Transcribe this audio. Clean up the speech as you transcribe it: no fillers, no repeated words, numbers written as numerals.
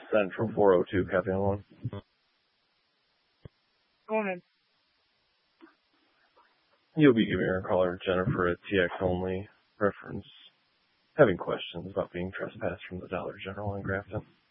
Central 402, copy on one. Go ahead. You'll be giving our caller Jennifer a TX only reference. Having questions about being trespassed from the Dollar General in Grafton.